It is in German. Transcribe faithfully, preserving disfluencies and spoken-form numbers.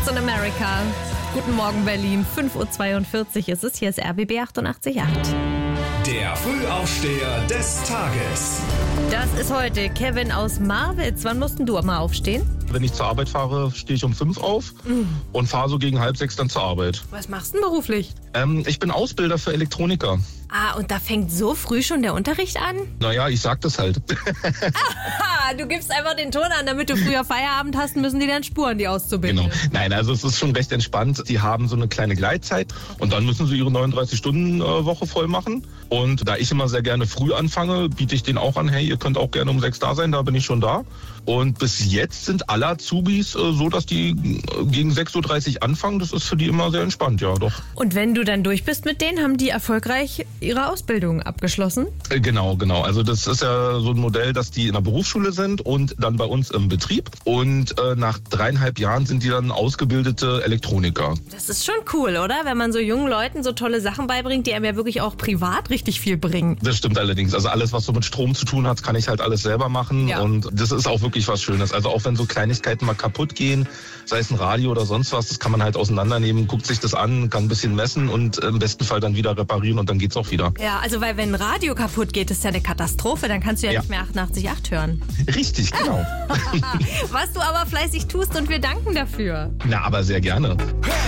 in America. Guten Morgen, Berlin. fünf Uhr zweiundvierzig ist es. Hier ist R B B achtundachtzig Komma acht. Der Frühaufsteher des Tages. Das ist heute Kevin aus Marwitz. Wann musst denn du mal aufstehen? Wenn ich zur Arbeit fahre, stehe ich um fünf auf mhm. und fahre so gegen halb sechs dann zur Arbeit. Was machst du denn beruflich? Ähm, ich bin Ausbilder für Elektroniker. Ah, und da fängt so früh schon der Unterricht an? Naja, ich sag das halt. Aha, du gibst einfach den Ton an, damit du früher Feierabend hast, müssen die dann spuren, die Auszubildenden. Genau. Nein, also es ist schon recht entspannt. Die haben so eine kleine Gleitzeit und dann müssen sie ihre neununddreißig-Stunden-Woche voll machen. Und da ich immer sehr gerne früh anfange, biete ich denen auch an, hey, ihr könnt auch gerne um sechs da sein, da bin ich schon da. Und bis jetzt sind alle Azubis äh, so, dass die äh, gegen sechs Uhr dreißig anfangen. Das ist für die immer sehr entspannt, ja doch. Und wenn du dann durch bist mit denen, haben die erfolgreich ihre Ausbildung abgeschlossen? Äh, genau, genau. Also das ist ja so ein Modell, dass die in der Berufsschule sind und dann bei uns im Betrieb. Und äh, nach dreieinhalb Jahren sind die dann ausgebildete Elektroniker. Das ist schon cool, oder? Wenn man so jungen Leuten so tolle Sachen beibringt, die einem ja wirklich auch privat richtig viel bringen. Das stimmt allerdings. Also alles, was so mit Strom zu tun hat, kann ich halt alles selber machen. Ja. Und das ist auch wirklich was Schönes. Also auch wenn so Kleinigkeiten mal kaputt gehen, sei es ein Radio oder sonst was, das kann man halt auseinandernehmen, guckt sich das an, kann ein bisschen messen und im besten Fall dann wieder reparieren und dann geht's auch wieder. Ja, also weil wenn ein Radio kaputt geht, ist ja eine Katastrophe, dann kannst du ja, ja. nicht mehr achtundachtzig Komma acht hören. Richtig, genau. Was du aber fleißig tust und wir danken dafür. Na, aber sehr gerne.